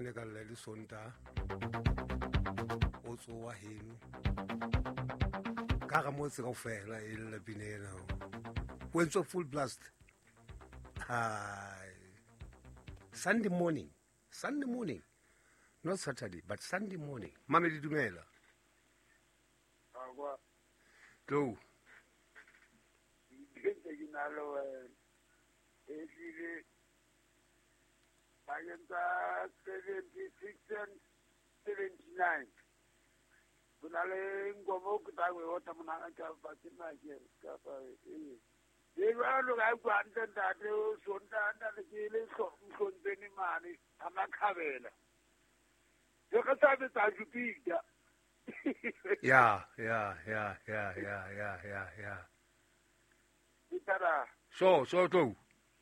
ene ka le sonta o tsoa heno ka ga motse go fela e le binela went to full blast. Hi. Sunday morning, not Saturday, but Sunday morning. Mamedi dumela. Agwa. Go. Nalo esile ayenta 76 and 79 kunale ngomo kutangwe wota munanga ka batima ke ka pa yebalo ga kwanta ndate sonta ndate kile so mkonteni mani amakhabela yeka sabe tajupida Yeah. Itara. So go.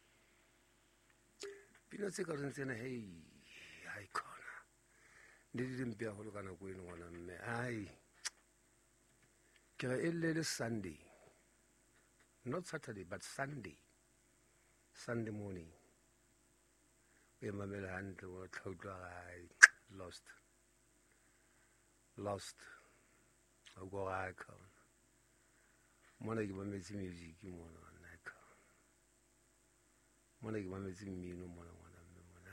Pina tse ka rentsena hey ai khona. Ndi di mpia go kana go eno ngwana mme. Ai. Ke re elele Sunday. Not Saturday but Sunday. Sunday morning. We mamela hantle wa tlhotlwa ai lost. I go icon. Mona ke mametse music mona naka. Mona ke mametse mmino mona mona.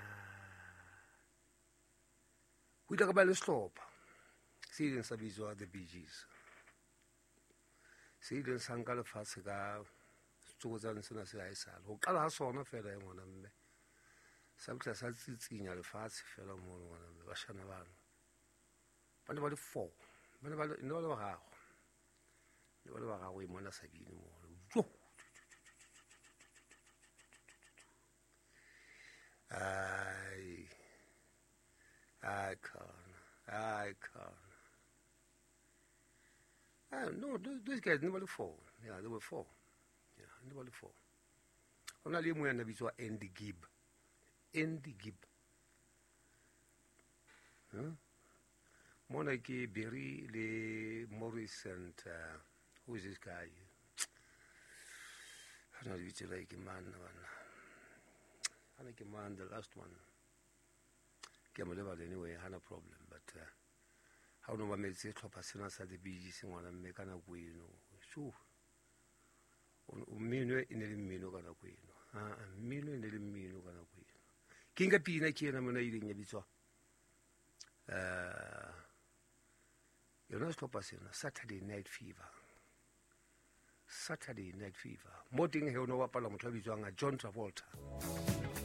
We talk about the stop. See den sabizwa the Bee Gees. See den sanga le fatshe ka tsotsana sena se a isala. Go qala ha sona fela e ngwana mme. Sa botla sa tsitsinya le fatshe fela mona ngwana mme ba shana bana. Bana ba le 4. Bana ba le no le ba gago. Le ba le ba gago e mona sabine mo. I can't. No, those guys never look 4. Yeah, they were 4. Yeah, never look 4. Ona le mo yana bitswa Andy Gibb. Huh? Mona ke Berry le Morris and who is this guy? I don't know which like man. I like man, the last one. Ke mo level anyway, I had no problem, but how no ba metse tlhopha sena sa the Bee Gees ngwana mme kana go eno. Sho. O mmino e ne le mmino kana go eno. Mmino e ne le mmino kana go eno. Kinga pina ke ena mona ile nya bitswa. Yona tlhopha sena Saturday Night Fever. Mo teng he o no bapala motho a bitswang John Travolta.